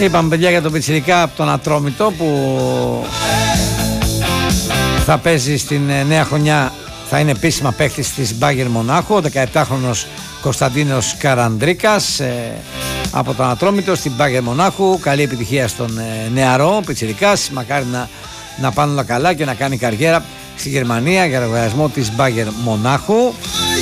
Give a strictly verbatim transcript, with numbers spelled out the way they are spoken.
Είπαμε παιδιά για τον πιτσιρικά από τον Ατρόμητο που θα παίζει στην νέα χρονιά, θα είναι επίσημα παίκτης της Μπάγερ Μονάχου, ο δεκαεπτάχρονος Κωνσταντίνος Καραντρίκας ε, από τον Ατρόμητο στην Μπάγερ Μονάχου. Καλή επιτυχία στον ε, νεαρό πιτσιρικάς, μακάρι να, να πάνε όλα καλά και να κάνει καριέρα στη Γερμανία για λογαριασμό της Μπάγερ Μονάχου.